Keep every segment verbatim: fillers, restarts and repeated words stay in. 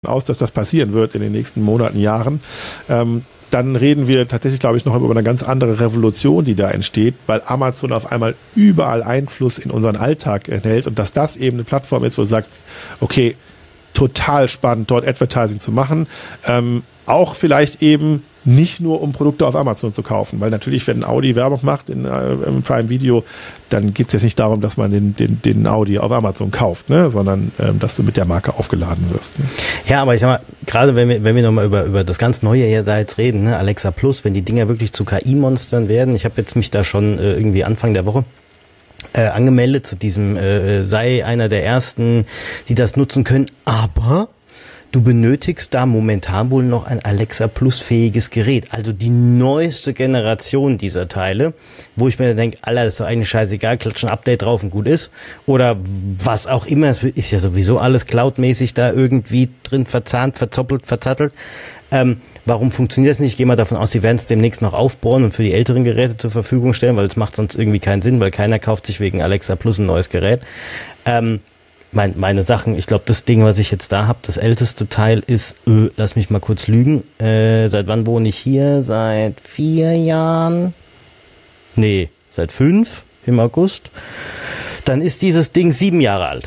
aus, dass das passieren wird in den nächsten Monaten, Jahren, ähm, dann reden wir tatsächlich, glaube ich, noch über eine ganz andere Revolution, die da entsteht, weil Amazon auf einmal überall Einfluss in unseren Alltag enthält und dass das eben eine Plattform ist, wo du sagst, okay, total spannend, dort Advertising zu machen, ähm, auch vielleicht eben nicht nur, um Produkte auf Amazon zu kaufen, weil natürlich, wenn Audi Werbung macht in, äh, im Prime Video, dann geht es jetzt nicht darum, dass man den, den, den Audi auf Amazon kauft, ne? sondern ähm, dass du mit der Marke aufgeladen wirst. Ne? Ja, aber ich sag mal, gerade wenn wir, wenn wir nochmal über, über das ganz Neue hier da jetzt reden, ne? Alexa Plus, wenn die Dinger wirklich zu K I-Monstern werden, ich habe jetzt mich da schon äh, irgendwie Anfang der Woche äh, angemeldet zu diesem, äh, sei einer der Ersten, die das nutzen können, aber du benötigst da momentan wohl noch ein Alexa Plus fähiges Gerät, also die neueste Generation dieser Teile, wo ich mir denke, Alter, das ist doch eigentlich scheißegal, klatsch ein Update drauf und gut ist, oder was auch immer, es ist ja sowieso alles cloudmäßig da irgendwie drin verzahnt, verzoppelt, verzattelt. Ähm, warum funktioniert das nicht? Ich gehe mal davon aus, sie werden es demnächst noch aufbauen und für die älteren Geräte zur Verfügung stellen, weil es macht sonst irgendwie keinen Sinn, weil keiner kauft sich wegen Alexa Plus ein neues Gerät. Ähm, Mein, meine Sachen, ich glaube, das Ding, was ich jetzt da habe, das älteste Teil ist, äh, lass mich mal kurz lügen, äh, seit wann wohne ich hier? Seit vier Jahren? Nee, seit fünf im August. Dann ist dieses Ding sieben Jahre alt.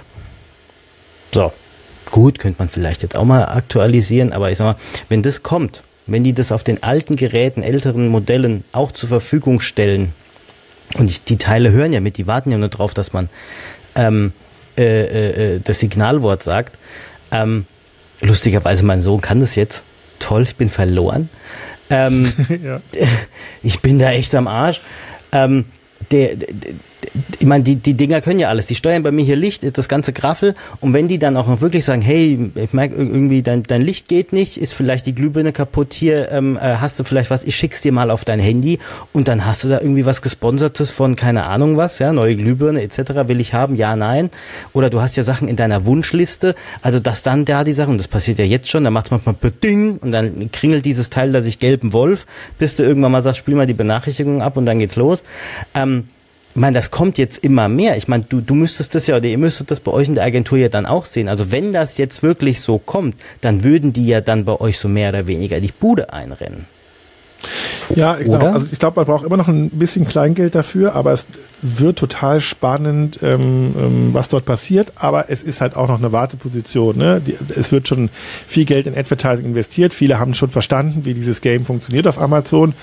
So, gut, könnte man vielleicht jetzt auch mal aktualisieren, aber ich sag mal, wenn das kommt, wenn die das auf den alten Geräten, älteren Modellen auch zur Verfügung stellen, und ich, die Teile hören ja mit, die warten ja nur drauf, dass man ähm, Äh, äh, das Signalwort sagt. Ähm, lustigerweise, mein Sohn kann das jetzt. Toll, ich bin verloren. Ähm, ja. Ich bin da echt am Arsch. Ähm, der, der, ich meine, die, die Dinger können ja alles. Die steuern bei mir hier Licht, das ganze Graffel. Und wenn die dann auch noch wirklich sagen, hey, ich merke irgendwie, dein, dein Licht geht nicht, ist vielleicht die Glühbirne kaputt hier, ähm, hast du vielleicht was, ich schick's dir mal auf dein Handy und dann hast du da irgendwie was Gesponsertes von keine Ahnung was, ja, neue Glühbirne et cetera will ich haben, ja, nein. Oder du hast ja Sachen in deiner Wunschliste, also dass dann da die Sachen, das passiert ja jetzt schon, da macht man mal Beding und dann kringelt dieses Teil da sich gelben Wolf, bis du irgendwann mal sagst, spiel mal die Benachrichtigung ab und dann geht's los. Ähm, Ich meine, das kommt jetzt immer mehr. Ich meine, du, du müsstest das ja, oder ihr müsstet das bei euch in der Agentur ja dann auch sehen. Also wenn das jetzt wirklich so kommt, dann würden die ja dann bei euch so mehr oder weniger die Bude einrennen. Ja, ich glaube, also ich glaube, man braucht immer noch ein bisschen Kleingeld dafür, aber es wird total spannend, ähm, ähm, was dort passiert. Aber es ist halt auch noch eine Warteposition. Ne? Die, es wird schon viel Geld in Advertising investiert. Viele haben schon verstanden, wie dieses Game funktioniert auf Amazon.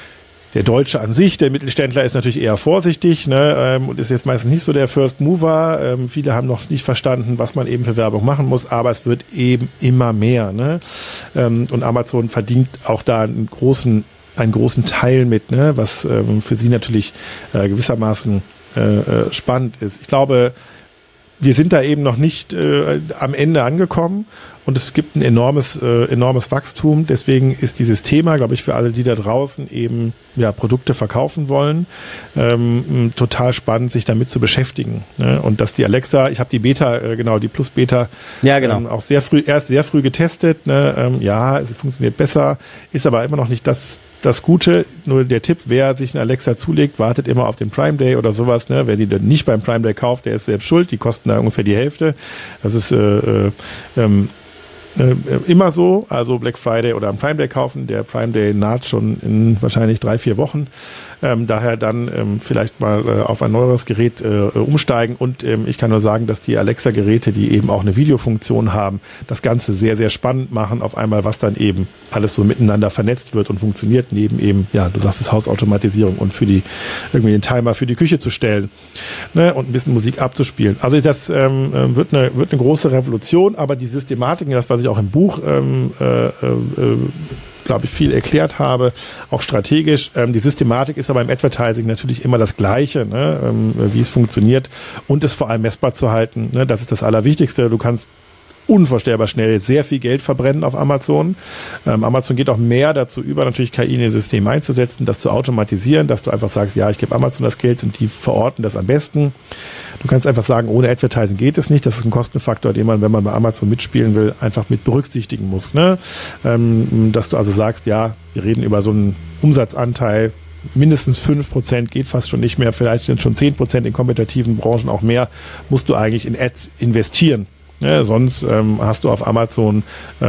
Der Deutsche an sich, der Mittelständler, ist natürlich eher vorsichtig, ne, ähm, und ist jetzt meistens nicht so der First Mover. Ähm, viele haben noch nicht verstanden, was man eben für Werbung machen muss, aber es wird eben immer mehr. Ne? Ähm, und Amazon verdient auch da einen großen, einen großen Teil mit, ne, was ähm, für sie natürlich äh, gewissermaßen äh, spannend ist. Ich glaube, wir sind da eben noch nicht äh, am Ende angekommen. Und es gibt ein enormes, äh, enormes Wachstum. Deswegen ist dieses Thema, glaube ich, für alle, die da draußen eben ja Produkte verkaufen wollen, ähm, total spannend, sich damit zu beschäftigen. Ne? Und dass die Alexa, ich habe die Beta, äh, genau, die Plus Beta, ja, genau. ähm, auch sehr früh, erst sehr früh getestet. Ne? Ähm, ja, es funktioniert besser, ist aber immer noch nicht das, das Gute. Nur der Tipp, wer sich eine Alexa zulegt, wartet immer auf den Prime Day oder sowas. Ne? Wer die dann nicht beim Prime Day kauft, der ist selbst schuld. Die kosten da ungefähr die Hälfte. Das ist äh, äh, ähm, Äh, immer so, also Black Friday oder am Prime Day kaufen. Der Prime Day naht schon in wahrscheinlich drei, vier Wochen. Ähm, daher dann ähm, vielleicht mal äh, auf ein neueres Gerät äh, umsteigen. Und ähm, ich kann nur sagen, dass die Alexa-Geräte, die eben auch eine Videofunktion haben, das Ganze sehr, sehr spannend machen. Auf einmal, was dann eben alles so miteinander vernetzt wird und funktioniert, neben eben, ja, du sagst es, Hausautomatisierung und für die irgendwie den Timer für die Küche zu stellen, ne, und ein bisschen Musik abzuspielen. Also das ähm, wird eine wird eine große Revolution, aber die Systematiken, das was ich auch im Buch ähm, äh, äh, glaube ich, viel erklärt habe, auch strategisch. Ähm, die Systematik ist aber im Advertising natürlich immer das Gleiche, ne? ähm, wie es funktioniert und es vor allem messbar zu halten. Ne? Das ist das Allerwichtigste. Du kannst unvorstellbar schnell sehr viel Geld verbrennen auf Amazon. Ähm, Amazon geht auch mehr dazu über, natürlich K I in ihr System einzusetzen, das zu automatisieren, dass du einfach sagst, ja, ich gebe Amazon das Geld und die verorten das am besten. Du kannst einfach sagen, ohne Advertising geht es nicht. Das ist ein Kostenfaktor, den man, wenn man bei Amazon mitspielen will, einfach mit berücksichtigen muss. Ne? Ähm, dass du also sagst, ja, wir reden über so einen Umsatzanteil, mindestens fünf Prozent geht fast schon nicht mehr, vielleicht sind schon zehn Prozent in kompetitiven Branchen auch mehr, musst du eigentlich in Ads investieren. Ja, sonst ähm, hast du auf Amazon äh,